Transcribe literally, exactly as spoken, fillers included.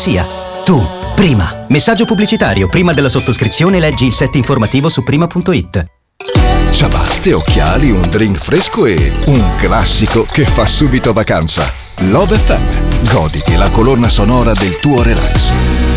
sia. Tu, prima. Messaggio pubblicitario. Prima della sottoscrizione leggi il set informativo su prima punto it. Ciabatte, occhiali, un drink fresco e un classico che fa subito vacanza. Love effe emme. Goditi la colonna sonora del tuo relax.